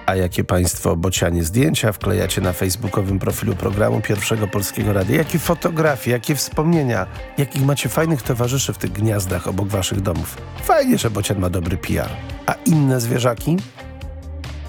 A jakie państwo, bocianie, zdjęcia wklejacie na facebookowym profilu programu Pierwszego Polskiego Radia? Jakie fotografie, jakie wspomnienia, jakich macie fajnych towarzyszy w tych gniazdach obok waszych domów? Fajnie, że bocian ma dobry PR. A inne zwierzaki?